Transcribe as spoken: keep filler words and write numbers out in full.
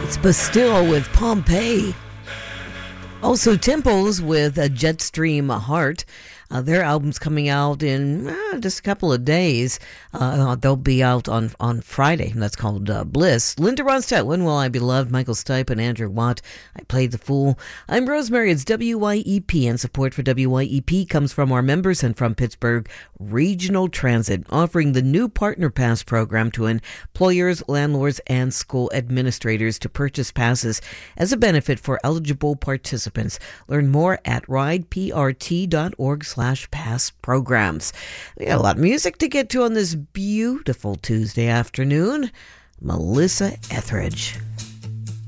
It's Bastille with Pompeii. Also, Temples with a Jetstream Heart. Uh, their album's coming out in uh, just a couple of days. Uh, they'll be out on, on Friday. That's called uh, Bliss. Linda Ronstadt, When Will I Be Loved? Michael Stipe and Andrew Watt, I Played the Fool. I'm Rosemary. It's W Y E P, and support for W Y E P comes from our members and from Pittsburgh Regional Transit, offering the new Partner Pass program to employers, landlords, and school administrators to purchase passes as a benefit for eligible participants. Learn more at rideprt.org slash pass programs. We got a lot of music to get to on this beautiful Tuesday afternoon. Melissa Etheridge.